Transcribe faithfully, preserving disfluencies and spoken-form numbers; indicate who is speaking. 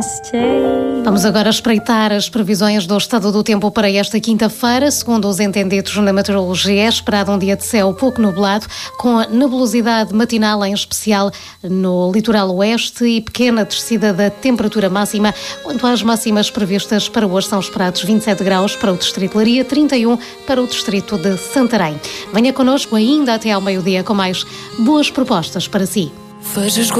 Speaker 1: Vamos agora espreitar as previsões do estado do tempo para esta quinta-feira. Segundo os entendidos na meteorologia, é esperado um dia de céu pouco nublado, com a nebulosidade matinal, em especial no litoral oeste, e pequena descida da temperatura máxima. Quanto às máximas previstas para hoje, são esperados vinte e sete graus para o distrito de Leiria, trinta e um para o distrito de Santarém. Venha connosco ainda até ao meio-dia com mais boas propostas para si.